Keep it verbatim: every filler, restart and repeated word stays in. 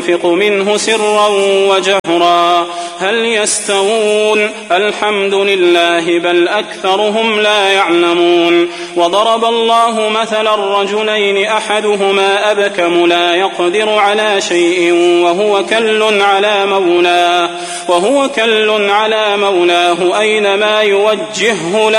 ينفق منه سرا وجهرا هل يستوون الحمد لله بل أكثرهم لا يعلمون وضرب الله مثلا الرجلين أحدهما أبكم لا يقدر على شيء وهو كل على مولاه وهو كل على مولاه أينما يوجهه لا